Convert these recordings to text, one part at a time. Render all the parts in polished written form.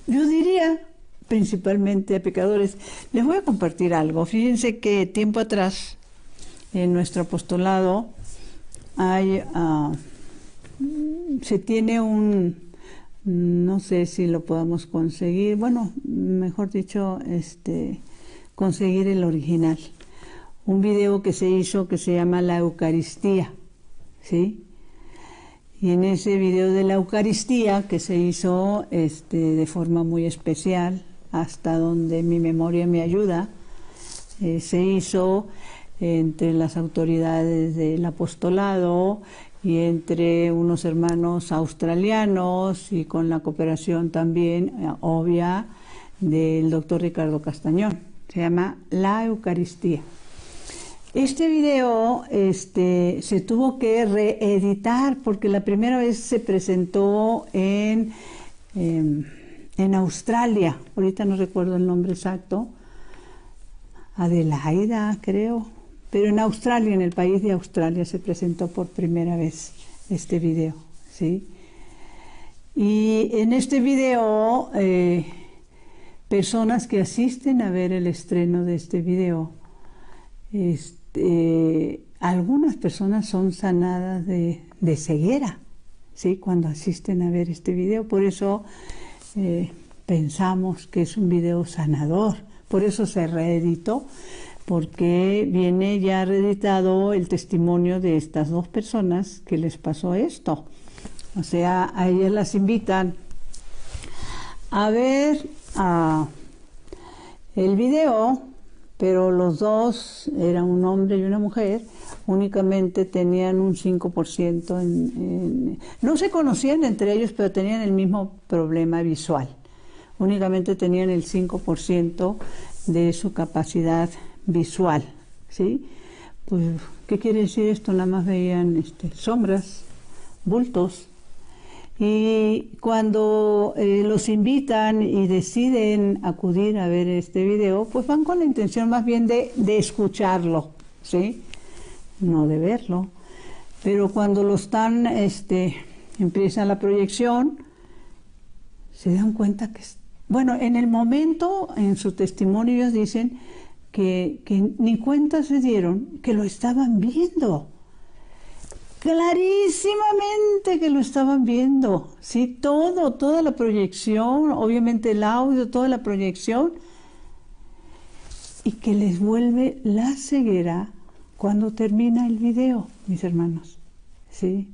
yo diría principalmente a pecadores. Les voy a compartir algo. Fíjense que tiempo atrás en nuestro apostolado se tiene no sé si lo podamos conseguir, bueno, mejor dicho, conseguir el original. Un video que se hizo que se llama La Eucaristía, ¿sí? Y en ese video de la Eucaristía, que se hizo de forma muy especial, hasta donde mi memoria me ayuda, se hizo entre las autoridades del apostolado y entre unos hermanos australianos y con la cooperación también obvia del doctor Ricardo Castañón. Se llama La Eucaristía. Este video se tuvo que reeditar porque la primera vez se presentó en Australia. Ahorita no recuerdo el nombre exacto. Adelaida, creo. Pero en Australia, en el país de Australia, se presentó por primera vez este video, ¿sí? Y en este video, personas que asisten a ver el estreno de este video, algunas personas son sanadas de ceguera, ¿sí? Cuando asisten a ver este video. Por eso pensamos que es un video sanador. Por eso se reeditó, porque viene ya reeditado el testimonio de estas dos personas que les pasó esto. O sea, a ellas las invitan a ver el video, pero los dos, era un hombre y una mujer, únicamente tenían un 5%, no se conocían entre ellos, pero tenían el mismo problema visual. Únicamente tenían el 5% de su capacidad visual, ¿sí? Pues, ¿qué quiere decir esto? Nada más veían sombras, bultos. Y cuando los invitan y deciden acudir a ver este video, pues van con la intención más bien de escucharlo, ¿sí? No de verlo. Pero cuando lo están, empieza la proyección, se dan cuenta que, bueno, en el momento, en su testimonio ellos dicen que ni cuenta se dieron que lo estaban viendo. Clarísimamente que lo estaban viendo, ¿sí? Toda la proyección, obviamente el audio, toda la proyección, y que les vuelve la ceguera cuando termina el video, mis hermanos, ¿sí?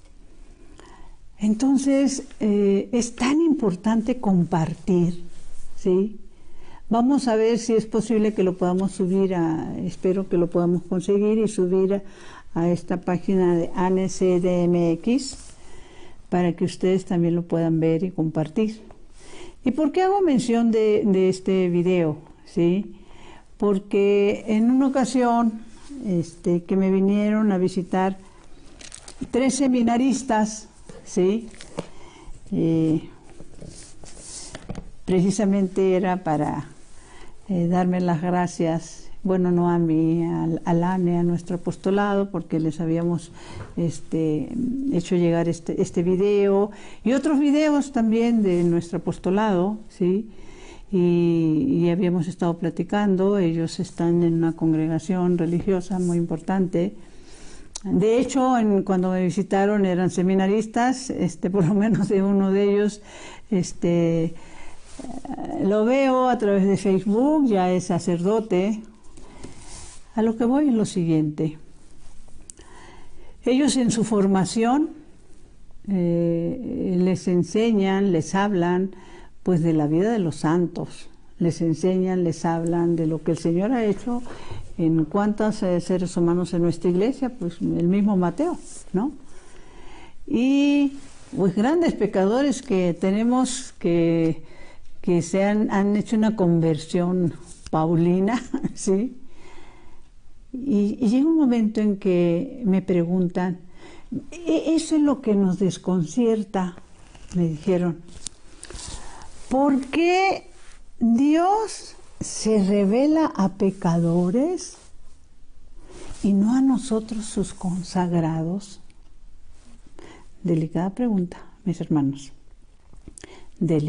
Entonces, es tan importante compartir, ¿sí? Vamos a ver si es posible que lo podamos subir espero que lo podamos conseguir y subir a esta página de ANECDMX para que ustedes también lo puedan ver y compartir. ¿Y por qué hago mención de este video? ¿Sí? Porque en una ocasión que me vinieron a visitar 3 seminaristas, ¿sí? Precisamente era para darme las gracias, bueno, no a mí, al ANE, a nuestro apostolado, porque les habíamos hecho llegar este video y otros videos también de nuestro apostolado, ¿sí? Y habíamos estado platicando. Ellos están en una congregación religiosa muy importante. De hecho, cuando me visitaron eran seminaristas, por lo menos de uno de ellos, lo veo a través de Facebook, ya es sacerdote. A lo que voy es lo siguiente. Ellos en su formación les enseñan, les hablan pues de la vida de los santos. Les enseñan, les hablan de lo que el Señor ha hecho en cuántos seres humanos en nuestra iglesia, pues el mismo Mateo, ¿no? Y pues grandes pecadores que tenemos que han hecho una conversión paulina, ¿sí? Y llega un momento en que me preguntan, eso es lo que nos desconcierta, me dijeron, ¿por qué Dios se revela a pecadores y no a nosotros sus consagrados? Delicada pregunta, mis hermanos.